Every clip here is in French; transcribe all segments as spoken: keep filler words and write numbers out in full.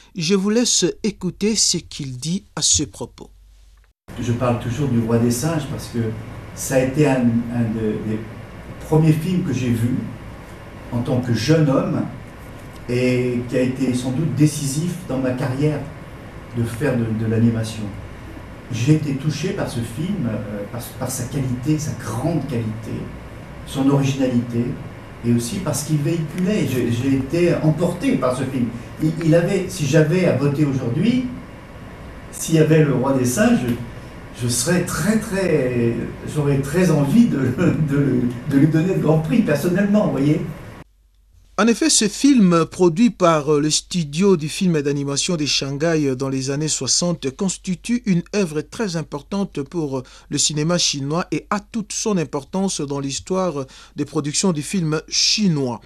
Je vous laisse écouter ce qu'il dit à ce propos. Je parle toujours du Roi des singes parce que ça a été un, un de, des premiers films que j'ai vu en tant que jeune homme et qui a été sans doute décisif dans ma carrière de faire de, de l'animation. J'ai été touché par ce film, euh, par, par sa qualité, sa grande qualité, son originalité, et aussi parce qu'il véhiculait. J'ai, j'ai été emporté par ce film. Il, il avait, si j'avais à voter aujourd'hui, s'il y avait le Roi des singes, je, je serais très très, j'aurais très envie de, de, de lui donner le Grand Prix personnellement, vous voyez. En effet, ce film, produit par le studio du film d'animation de Shanghai dans les années soixante, constitue une œuvre très importante pour le cinéma chinois et a toute son importance dans l'histoire des productions du film chinois.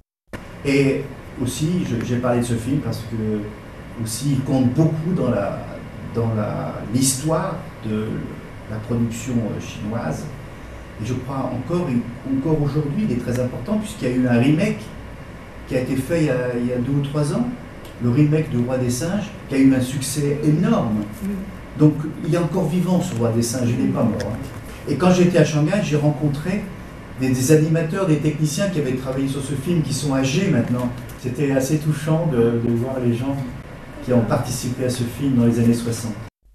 Et aussi, je, j'ai parlé de ce film parce que aussi, il compte beaucoup dans la, dans la, l'histoire de la production chinoise. Et je crois encore, encore aujourd'hui, il est très important puisqu'il y a eu un remake qui a été fait il y a, il y a deux ou trois ans, le remake de Roi des singes, qui a eu un succès énorme. Donc il est encore vivant ce Roi des singes, il n'est pas mort. Hein. Et quand j'étais à Shanghai, j'ai rencontré des, des animateurs, des techniciens qui avaient travaillé sur ce film, qui sont âgés maintenant. C'était assez touchant de, de voir les gens qui ont participé à ce film dans les années soixante.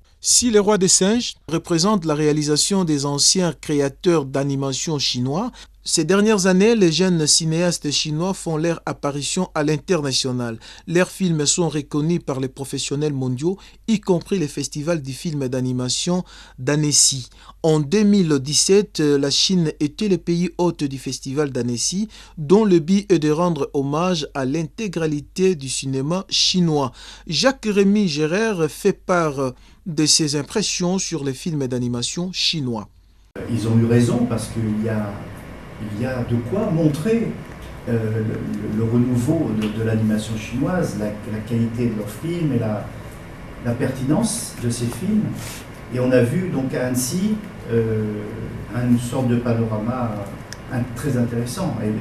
Si Le Roi des singes représente la réalisation des anciens créateurs d'animation chinois, ces dernières années, les jeunes cinéastes chinois font leur apparition à l'international. Leurs films sont reconnus par les professionnels mondiaux, y compris les festivals du film d'animation d'Annecy. En deux mille dix-sept, la Chine était le pays hôte du festival d'Annecy, dont le but est de rendre hommage à l'intégralité du cinéma chinois. Jacques-Rémy Gérard fait part de ses impressions sur les films d'animation chinois. Ils ont eu raison parce qu'il y a... Il y a de quoi montrer euh, le, le renouveau de, de l'animation chinoise, la, la qualité de leurs films et la, la pertinence de ces films. Et on a vu donc à Annecy euh, une sorte de panorama un, très intéressant. Et,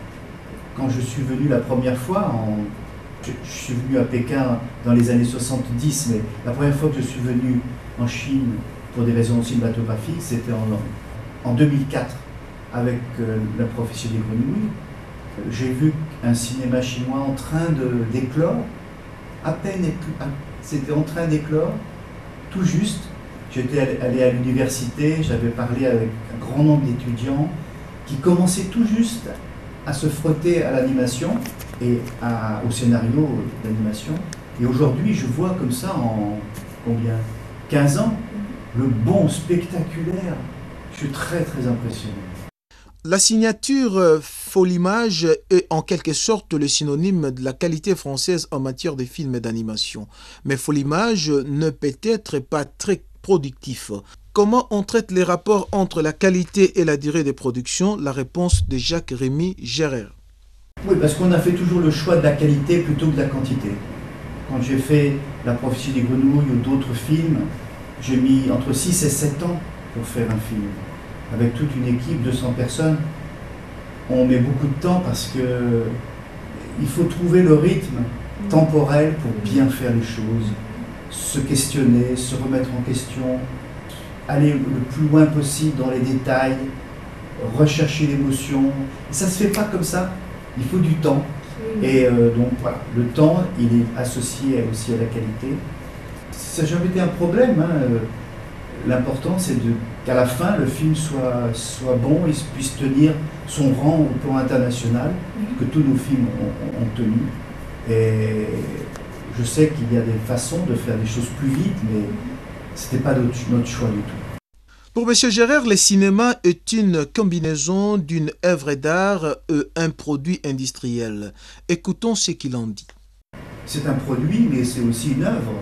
quand je suis venu la première fois, en, je, je suis venu à Pékin dans les années soixante-dix, mais la première fois que je suis venu en Chine pour des raisons cinématographiques, c'était en, en deux mille quatre. Avec euh, la prophétie des grenouilles, j'ai vu un cinéma chinois en train de, d'éclore, à peine, c'était en train d'éclore, tout juste. J'étais allé à l'université, j'avais parlé avec un grand nombre d'étudiants qui commençaient tout juste à se frotter à l'animation et à, au scénario d'animation. Et aujourd'hui, je vois comme ça en combien quinze ans, le bond spectaculaire. Je suis très très impressionné. La signature Folimage est en quelque sorte le synonyme de la qualité française en matière de films d'animation. Mais Folimage ne peut être pas très productif. Comment on traite les rapports entre la qualité et la durée de production? La réponse de Jacques-Rémy Gérard. Oui, parce qu'on a fait toujours le choix de la qualité plutôt que de la quantité. Quand j'ai fait La prophétie des grenouilles ou d'autres films, j'ai mis entre six et sept ans pour faire un film. Avec toute une équipe, deux cents personnes, on met beaucoup de temps parce que il faut trouver le rythme temporel pour bien faire les choses, se questionner, se remettre en question, aller le plus loin possible dans les détails, rechercher l'émotion. Ça ne se fait pas comme ça, il faut du temps. Et euh, donc voilà, le temps, il est associé aussi à la qualité. Ça n'a jamais été un problème, hein. L'important, c'est de, qu'à la fin, le film soit, soit bon et puisse tenir son rang au plan international, que tous nos films ont, ont tenu. Et je sais qu'il y a des façons de faire des choses plus vite, mais ce n'était pas notre, notre choix du tout. Pour M. Gérard, le cinéma est une combinaison d'une œuvre d'art et un produit industriel. Écoutons ce qu'il en dit. C'est un produit, mais c'est aussi une œuvre.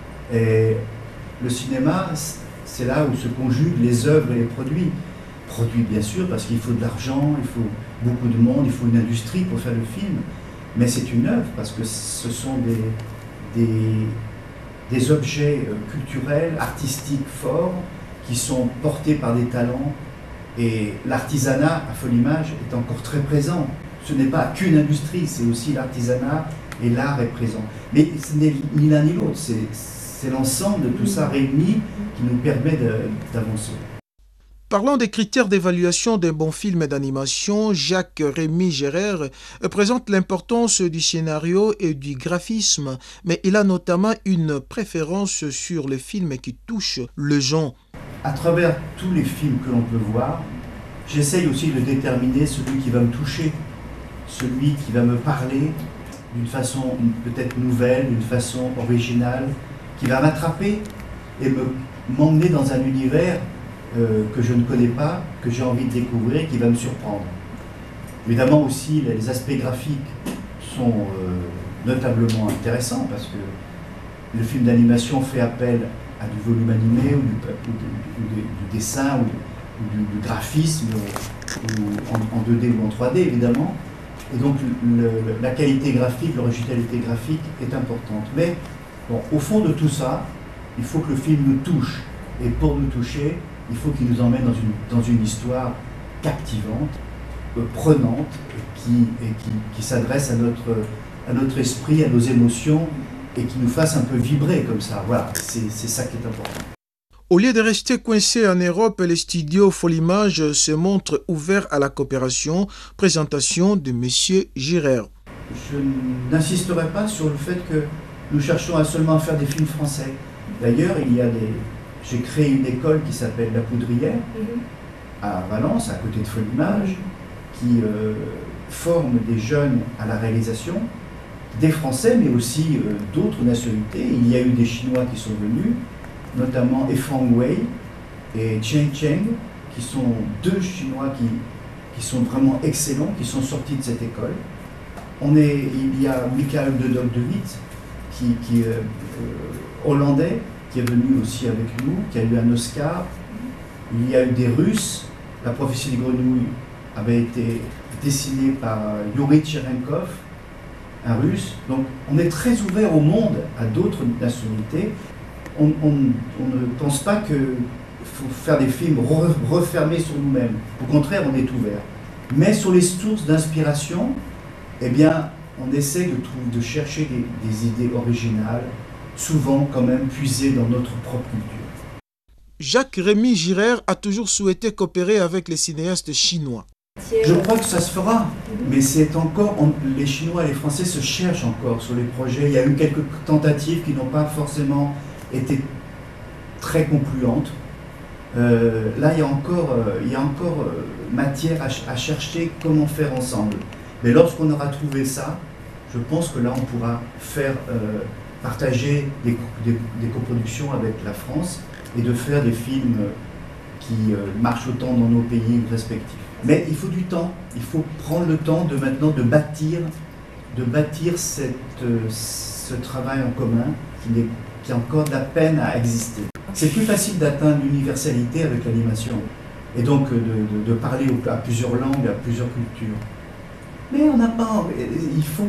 Et le cinéma, c'est là où se conjuguent les œuvres et les produits. Produits, bien sûr, parce qu'il faut de l'argent, il faut beaucoup de monde, il faut une industrie pour faire le film. Mais c'est une œuvre, parce que ce sont des, des, des objets culturels, artistiques forts, qui sont portés par des talents. Et l'artisanat à Folimage est encore très présent. Ce n'est pas qu'une industrie, c'est aussi l'artisanat, et l'art est présent. Mais ce n'est ni l'un ni l'autre, c'est l'ensemble de tout ça réuni qui nous permet d'avancer. Parlant des critères d'évaluation d'un bon film d'animation, Jacques-Rémy Gérard présente l'importance du scénario et du graphisme, mais il a notamment une préférence sur les films qui touchent le genre. À travers tous les films que l'on peut voir, j'essaye aussi de déterminer celui qui va me toucher, celui qui va me parler d'une façon peut-être nouvelle, d'une façon originale, qui va m'attraper et m'emmener dans un univers Euh, que je ne connais pas, que j'ai envie de découvrir, qui va me surprendre. Évidemment aussi, les aspects graphiques sont euh, notablement intéressants parce que le film d'animation fait appel à du volume animé ou du, ou du, ou du, du dessin ou, du, ou du, du graphisme ou en, en deux D ou en trois D évidemment. Et donc le, la qualité graphique, l'originalité graphique est importante. Mais bon, au fond de tout ça, il faut que le film nous touche. Et pour nous toucher, il faut qu'il nous emmène dans une, dans une histoire captivante, euh, prenante, qui, et qui, qui s'adresse à notre, à notre esprit, à nos émotions, et qui nous fasse un peu vibrer comme ça. Voilà, c'est ça qui est important. Au lieu de rester coincé en Europe, les studios Folimage se montrent ouverts à la coopération. Présentation de M. Gérard. Je n'insisterai pas sur le fait que nous cherchons à seulement faire des films français. D'ailleurs, il y a des... J'ai créé une école qui s'appelle La Poudrière, mm-hmm. à Valence, à côté de Folimage, qui euh, forme des jeunes à la réalisation, des Français, mais aussi euh, d'autres nationalités. Il y a eu des Chinois qui sont venus, notamment Efang Wei et Cheng Cheng, qui sont deux Chinois qui, qui sont vraiment excellents, qui sont sortis de cette école. On est, il y a Michael de Dog de Witt, qui, qui est euh, hollandais, qui est venu aussi avec nous, qui a eu un Oscar. Il y a eu des Russes. La prophétie des grenouilles avait été dessinée par Yuri Tcherenkov, un Russe. Donc on est très ouvert au monde, à d'autres nationalités. On, on, on ne pense pas qu'il faut faire des films re, refermés sur nous-mêmes. Au contraire, on est ouvert. Mais sur les sources d'inspiration, eh bien, on essaie de, trouver, de chercher des, des idées originales, souvent quand même puisées dans notre propre culture. Jacques-Rémy Gérard a toujours souhaité coopérer avec les cinéastes chinois. Je crois que ça se fera, mais c'est encore, on, les Chinois et les Français se cherchent encore sur les projets. Il y a eu quelques tentatives qui n'ont pas forcément été très concluantes. Euh, là, il y a encore, euh, il y a encore euh, matière à, à chercher comment faire ensemble. Mais lorsqu'on aura trouvé ça, je pense que là, on pourra faire euh, partager des, des, des coproductions avec la France et de faire des films qui euh, marchent autant dans nos pays respectifs. Mais il faut du temps, il faut prendre le temps de maintenant de bâtir, de bâtir cette, euh, ce travail en commun qui, est, qui a encore de la peine à exister. C'est plus facile d'atteindre l'universalité avec l'animation et donc de, de, de parler à plusieurs langues, à plusieurs cultures. Mais on n'a pas, il faut,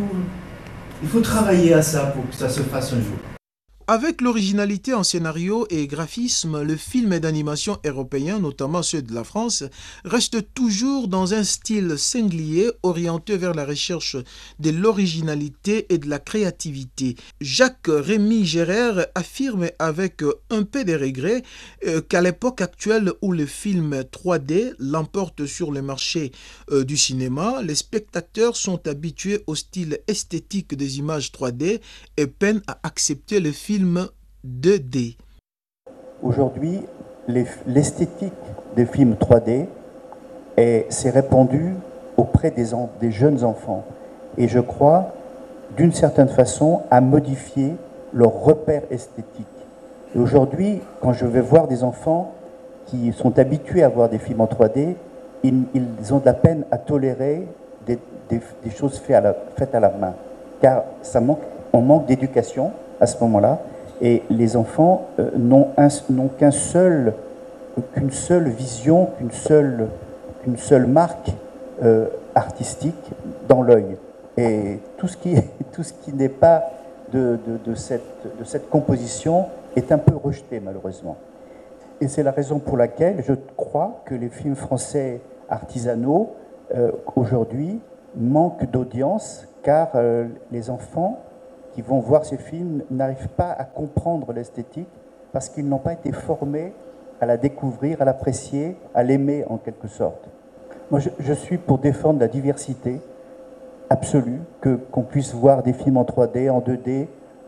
il faut travailler à ça pour que ça se fasse un jour. Avec l'originalité en scénario et graphisme, le film d'animation européen, notamment ceux de la France, reste toujours dans un style singulier orienté vers la recherche de l'originalité et de la créativité. Jacques-Rémy Gérard affirme avec un peu de regret qu'à l'époque actuelle où le film trois D l'emporte sur le marché du cinéma, les spectateurs sont habitués au style esthétique des images trois D et peinent à accepter le film deux D. Aujourd'hui, l'esthétique des films trois D s'est répandue auprès des, des jeunes enfants. Et je crois, d'une certaine façon, à modifier leurs repères esthétiques. Et aujourd'hui, quand je vais voir des enfants qui sont habitués à voir des films en trois D, ils, ils ont de la peine à tolérer des, des, des choses faites à, la, faites à la main. Car ça manque, on manque d'éducation à ce moment-là, et les enfants euh, n'ont qu'un seul, qu'une seule vision, qu'une seule, qu'une seule marque euh, artistique dans l'œil. Et tout ce qui, tout ce qui n'est pas de, de, de, cette, de cette composition est un peu rejeté, malheureusement. Et c'est la raison pour laquelle je crois que les films français artisanaux, euh, aujourd'hui, manque d'audience car euh, les enfants qui vont voir ces films n'arrivent pas à comprendre l'esthétique parce qu'ils n'ont pas été formés à la découvrir, à l'apprécier, à l'aimer en quelque sorte. Moi, je, je suis pour défendre la diversité absolue, que, qu'on puisse voir des films en trois D, en deux D,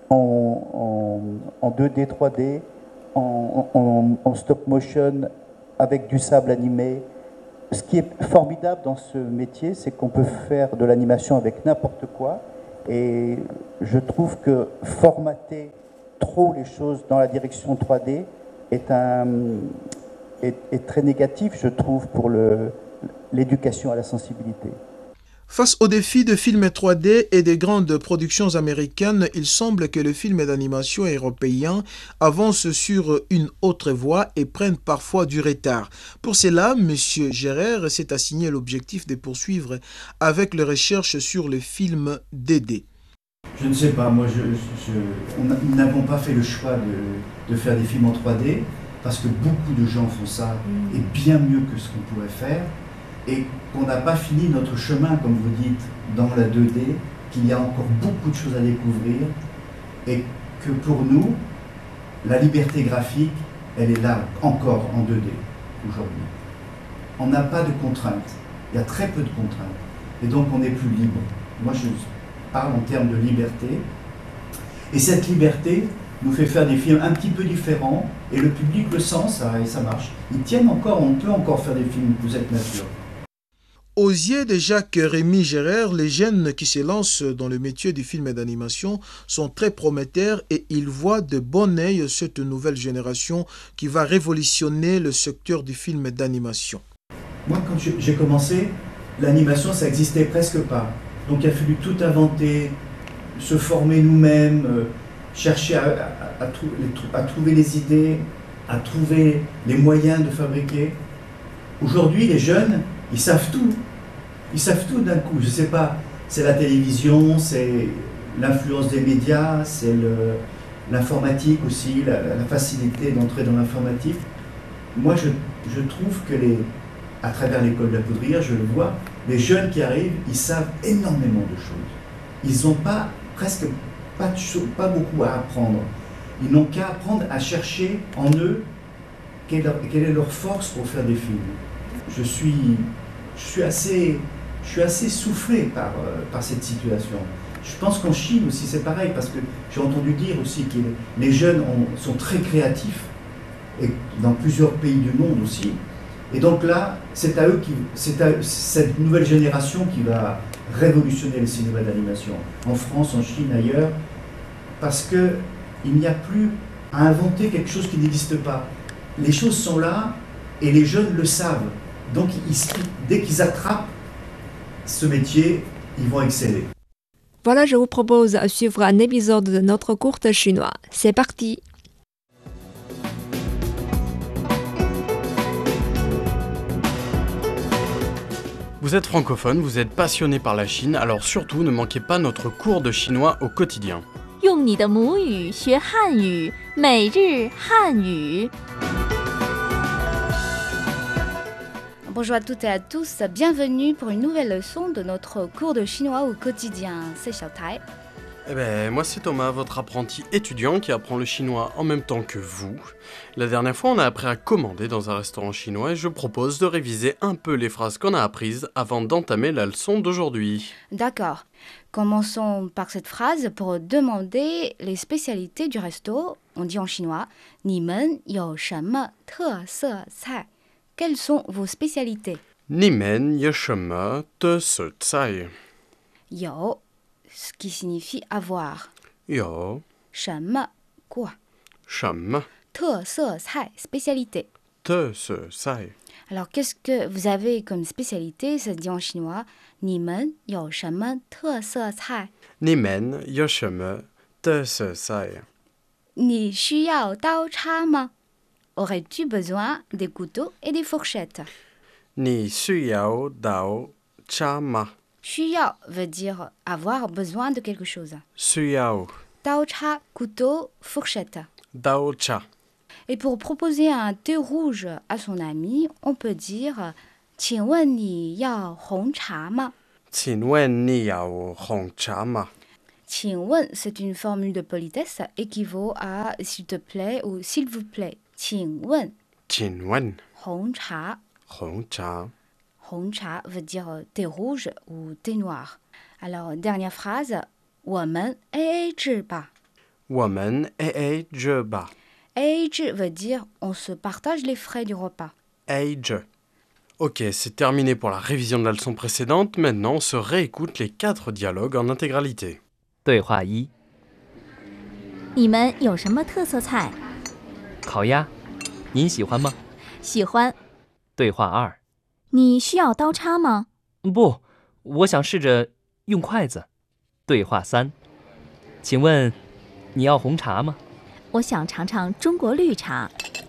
en, en, en deux D, trois D, en, en, en stop motion, avec du sable animé. Ce qui est formidable dans ce métier, c'est qu'on peut faire de l'animation avec n'importe quoi. Et je trouve que formater trop les choses dans la direction trois D est, un, est, est très négatif, je trouve, pour le, l'éducation à la sensibilité. Face aux défis de films trois D et des grandes productions américaines, il semble que les films d'animation européens avancent sur une autre voie et prennent parfois du retard. Pour cela, M. Gérard s'est assigné l'objectif de poursuivre avec les recherches sur les films deux D. Je ne sais pas, moi, je, je, on nous n'avons pas fait le choix de, de faire des films en trois D parce que beaucoup de gens font ça et bien mieux que ce qu'on pourrait faire. Et qu'on n'a pas fini notre chemin, comme vous dites, dans la deux D, qu'il y a encore beaucoup de choses à découvrir, et que pour nous, la liberté graphique, elle est là encore en deux D, aujourd'hui. On n'a pas de contraintes, il y a très peu de contraintes, et donc on est plus libre. Moi, je parle en termes de liberté, et cette liberté nous fait faire des films un petit peu différents, et le public le sent, ça, et ça marche. Ils tiennent encore, on peut encore faire des films de cette nature. Aux yeux de Jacques-Rémy Gérard, les jeunes qui se lancent dans le métier du film d'animation sont très prometteurs et ils voient de bon œil cette nouvelle génération qui va révolutionner le secteur du film d'animation. Moi, quand j'ai commencé, l'animation, ça n'existait presque pas. Donc il a fallu tout inventer, se former nous-mêmes, euh, chercher à, à, à, trou à trouver les idées, à trouver les moyens de fabriquer. Aujourd'hui, les jeunes, ils savent tout. Ils savent tout d'un coup. Je ne sais pas, c'est la télévision, c'est l'influence des médias, c'est l'informatique aussi, la, la facilité d'entrer dans l'informatique. Moi, je, je trouve que, les, à travers l'école de la poudrière, je le vois, les jeunes qui arrivent, ils savent énormément de choses. Ils n'ont pas, presque pas, de, pas beaucoup à apprendre. Ils n'ont qu'à apprendre à chercher en eux quelle, quelle est leur force pour faire des films. Je suis, je suis, assez, je suis assez soufflé par, euh, par cette situation. Je pense qu'en Chine aussi c'est pareil, parce que j'ai entendu dire aussi que les jeunes ont, sont très créatifs, et dans plusieurs pays du monde aussi. Et donc là, c'est à eux, qui, c'est à cette nouvelle génération qui va révolutionner le cinéma d'animation, en France, en Chine, ailleurs, parce qu'il n'y a plus à inventer quelque chose qui n'existe pas. Les choses sont là, et les jeunes le savent. Donc, ils, dès qu'ils attrapent ce métier, ils vont exceller. Voilà, je vous propose de suivre un épisode de notre cours de chinois. C'est parti! Vous êtes francophone, vous êtes passionné par la Chine, alors surtout ne manquez pas notre cours de chinois au quotidien. 用你的母语学汉语，每日汉语。 Bonjour à toutes et à tous, bienvenue pour une nouvelle leçon de notre cours de chinois au quotidien. C'est Xiaotai. Eh ben, moi c'est Thomas, votre apprenti étudiant qui apprend le chinois en même temps que vous. La dernière fois, on a appris à commander dans un restaurant chinois et je propose de réviser un peu les phrases qu'on a apprises avant d'entamer la leçon d'aujourd'hui. D'accord. Commençons par cette phrase pour demander les spécialités du resto. On dit en chinois « Ni men you shenme te se cai ». Quelles sont vos spécialités? Ni men ye shemme te se cai. Yo, ce qui signifie avoir. Yo. Shenme, quoi? Shemme. Te se cai, spécialité. Te se cai. Alors, qu'est-ce que vous avez comme spécialité? Ça se dit en chinois. Ni men you shenme te se cai. Ni men ye shemme te se cai. Ni xu yao dao cha ma? Aurais-tu besoin des couteaux et des fourchettes? Ni xu yao dao cha ma. Xu yao veut dire avoir besoin de quelque chose. Xu yao. Dao cha, couteau, fourchette. Dao cha. Et pour proposer un thé rouge à son ami, on peut dire 请问你要红茶吗? 请问你要红茶吗？ 请问 c'est une formule de politesse équivaut à s'il te plaît ou s'il vous plaît. 请问请问红茶红茶红茶 veut dire thé rouge ou thé noir. Alors, dernière phrase, 我们 A A 制吧。 我们 A A 制吧。 A A 制 veut dire on se partage les frais du repas. A 制。Ok, c'est terminé pour la révision de la leçon précédente. Maintenant, on se réécoute les quatre dialogues en intégralité. 对话一： 你们有什么特色菜？ 烤鸭，您喜欢吗？ 喜欢。 对话二： 你需要刀叉吗？ 不，我想试着用筷子。对话三：请问你要红茶吗？ 我想尝尝中国绿茶。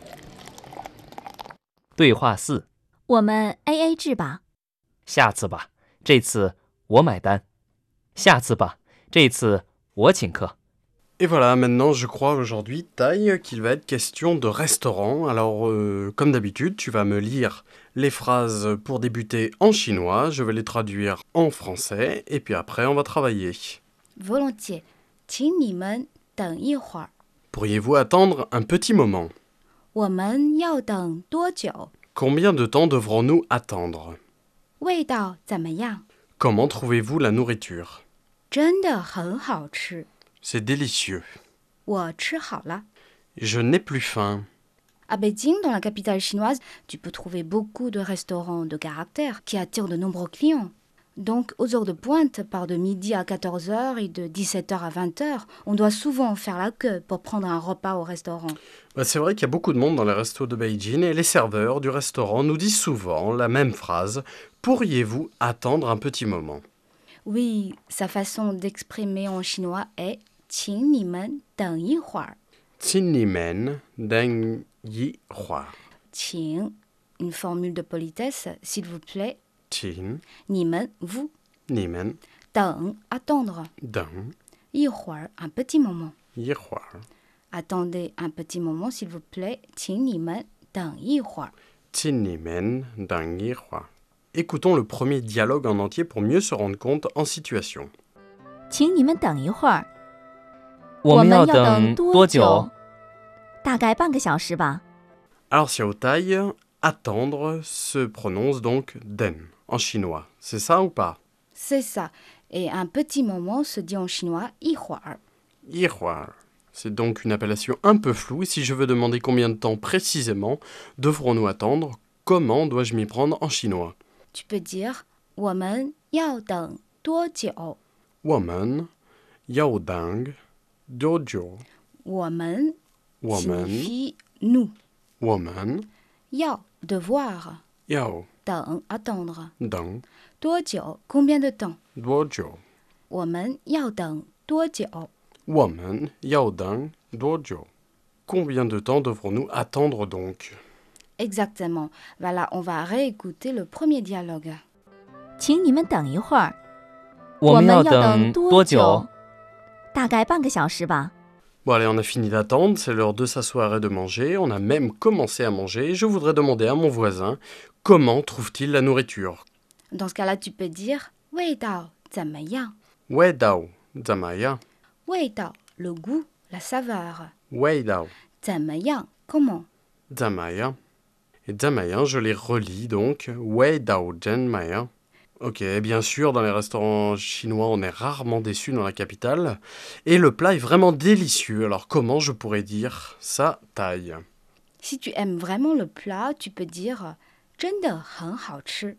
对话四： 我们 A A 制吧。 下次吧，这次我买单。下次吧，这次我请客。 Et voilà, maintenant je crois aujourd'hui, Taille, qu'il va être question de restaurant. Alors, euh, comme d'habitude, tu vas me lire les phrases pour débuter en chinois, je vais les traduire en français, et puis après on va travailler. Volontiers. 请你们等一会儿。 Pourriez-vous attendre un petit moment? 我们要等多久？ Combien de temps devrons-nous attendre? 味道怎么样？ Comment trouvez-vous la nourriture? 真的很好吃。 C'est délicieux. 我吃好了。 Je n'ai plus faim. À Beijing, dans la capitale chinoise, tu peux trouver beaucoup de restaurants de caractère qui attirent de nombreux clients. Donc, aux heures de pointe, par de midi à quatorze heures et de dix-sept heures à vingt heures, on doit souvent faire la queue pour prendre un repas au restaurant. Bah, c'est vrai qu'il y a beaucoup de monde dans les restos de Beijing et les serveurs du restaurant nous disent souvent la même phrase. Pourriez-vous attendre un petit moment? Oui, sa façon d'exprimer en chinois est 请你们等一会儿。 请你们等一会儿。 请 une formule de politesse, s'il vous plaît. 请你们 vous. 你们等 attendre. 等一会儿 un petit moment. 一会儿。 Attendez un petit moment, s'il vous plaît. 请你们等一会儿。 请你们等一会儿。 Écoutons le premier dialogue en entier pour mieux se rendre compte en situation. 请你们等一会儿。 我们要等等多久？ 大概半个小时吧。 Alors, Xiao Tai, attendre se prononce donc den en chinois. C'est ça ou pas? C'est ça. Et un petit moment se dit en chinois 一会儿. 一会儿. C'est donc une appellation un peu floue. Et si je veux demander combien de temps précisément devrons-nous attendre, comment dois-je m'y prendre en chinois? Tu peux dire 我们要等多久？ 我们要等多久？ 我们我们 signifie nous. 我们要 devoir. 要等 attendre. 等多久 combien de temps? 多久？ 我们要等多久？ 我们要等多久？ Combien de temps devrons-nous attendre donc? Exactement. Voilà, on va réécouter le premier dialogue. 请你们等一会儿。 我们要等等多久？ 大概半个小时吧。 Bon allez, on a fini d'attendre, c'est l'heure de s'asseoir et de manger. On a même commencé à manger. Je voudrais demander à mon voisin comment trouve-t-il la nourriture. Dans ce cas-là, tu peux dire 味道怎么样？ Wei dao, zamaya. 味道 le goût, la saveur. Wei dao, 怎么样 comment? zamaya. Et zamaya, je les relis donc. Wei dao maya. Ok, bien sûr, dans les restaurants chinois, on est rarement déçu dans la capitale. Et le plat est vraiment délicieux. Alors comment je pourrais dire ça, taille? Si tu aimes vraiment le plat, tu peux dire 真的很好吃.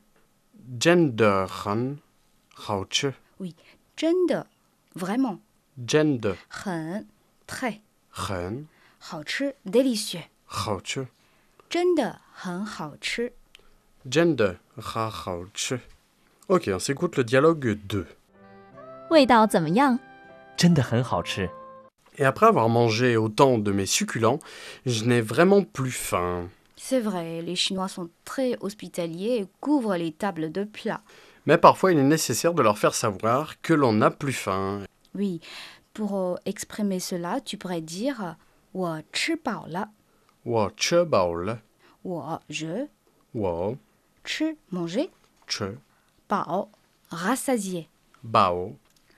Gender han hao che. Oui, 真的 vraiment. Gender 很 très. han 好吃 délicieux. hao che. 真的很好吃. Gender ha hao che. Ok, on s'écoute le dialogue deux. 味道怎么样？ 真的很好吃。 Et après avoir mangé autant de mes succulents, je n'ai vraiment plus faim. C'est vrai, les Chinois sont très hospitaliers et couvrent les tables de plats. Mais parfois, il est nécessaire de leur faire savoir que l'on n'a plus faim. Oui, pour euh, exprimer cela, tu pourrais dire 我吃饱了. Wo che bao le. 我 je, Wo 吃 manger, che 饱 rassasié. Bao.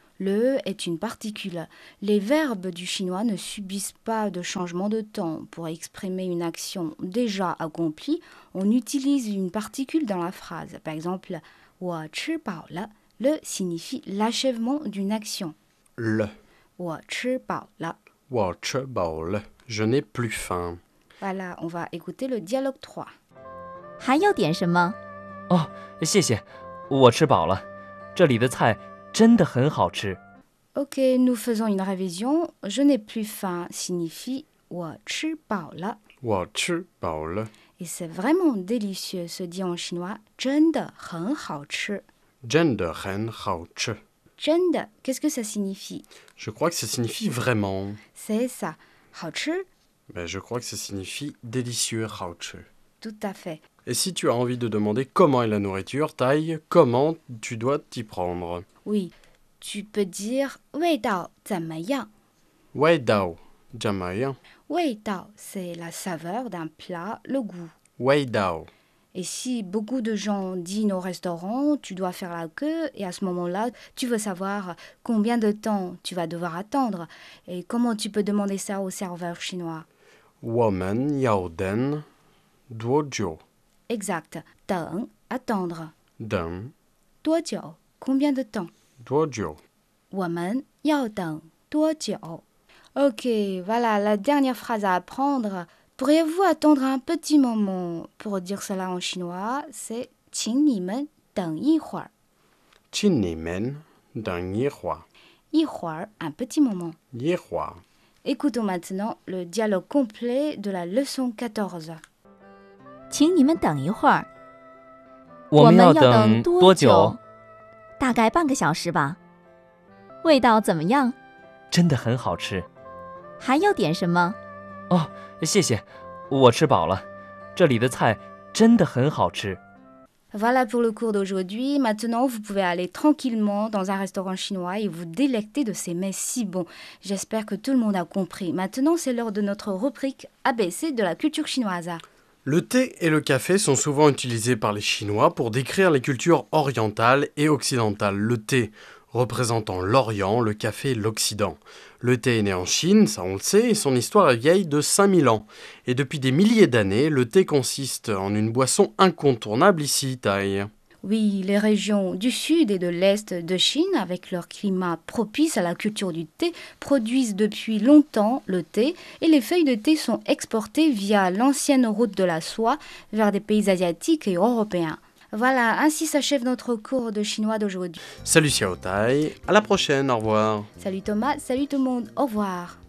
Le est une particule. Les verbes du chinois ne subissent pas de changement de temps. Pour exprimer une action déjà accomplie, on utilise une particule dans la phrase. Par exemple, 我吃饱了. Le signifie l'achèvement d'une action. Le. 我吃饱了. 我吃饱了. Je n'ai plus faim. Voilà, on va écouter le dialogue trois. 还要点什么？ 哦，谢谢，我吃饱了。这里的菜真的很好吃。 Ok, nous faisons une révision. Je n'ai plus faim signifie 我吃饱了. 我吃饱了. Et c'est vraiment délicieux, se dit en chinois. 真的很好吃. 真的很好吃. 真的, qu'est-ce que ça signifie? Je crois que ça signifie vraiment. C'est ça. 好吃? Ben, je crois que ça signifie délicieux, 好吃. Tout à fait. Et si tu as envie de demander comment est la nourriture, taille, comment tu dois t'y prendre? Oui, tu peux dire 味道怎么样? 味道怎么样? 味道, c'est la saveur d'un plat, le goût. 味道. Et si beaucoup de gens dînent au restaurant, tu dois faire la queue et à ce moment-là, tu veux savoir combien de temps tu vas devoir attendre et comment tu peux demander ça au serveur chinois. 我们要等多久? Exact. 等, attendre. 等多久, combien de temps? 多久? 我们要等多久? Ok, voilà la dernière phrase à apprendre. Pourriez-vous attendre un petit moment? Pour dire cela en chinois, c'est 请你们等一会儿. 请你们等一会儿. 一会儿, un petit moment. 一会儿. Écoutons maintenant le dialogue complet de la leçon quatorze. 请你们等一会儿。 我们要等等多久？ 大概半个小时吧。味道怎么样？ 真的很好吃。 还要点什么？ 哦，谢谢，我吃饱了。这里的菜真的很好吃。 Voilà pour le cours d'aujourd'hui. Maintenant, vous pouvez aller tranquillement dans un restaurant chinois et vous délecter de ces mets si bons. J'espère que tout le monde a compris. Maintenant, c'est l'heure de notre rubrique A B C de la culture chinoise. Le thé et le café sont souvent utilisés par les Chinois pour décrire les cultures orientales et occidentales. Le thé représentant l'Orient, le café l'Occident. Le thé est né en Chine, ça on le sait, et son histoire est vieille de cinq mille ans. Et depuis des milliers d'années, le thé consiste en une boisson incontournable ici, Thaï. Oui, les régions du sud et de l'est de Chine, avec leur climat propice à la culture du thé, produisent depuis longtemps le thé et les feuilles de thé sont exportées via l'ancienne route de la soie vers des pays asiatiques et européens. Voilà, ainsi s'achève notre cours de chinois d'aujourd'hui. Salut Xiao Thaï, à la prochaine, au revoir. Salut Thomas, salut tout le monde, au revoir.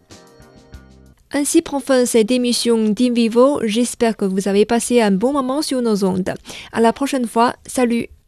Ainsi prend fin cette émission d'In Vivo. J'espère que vous avez passé un bon moment sur nos ondes. À la prochaine fois, salut!